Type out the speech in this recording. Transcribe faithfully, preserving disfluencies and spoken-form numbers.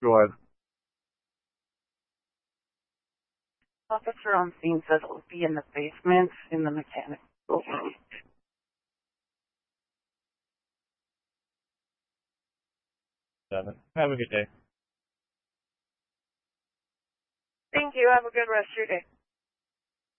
Go ahead. Officer on scene says it will be in the basement in the mechanic room. Seven. Have a good day. Thank you. Have a good rest of your day.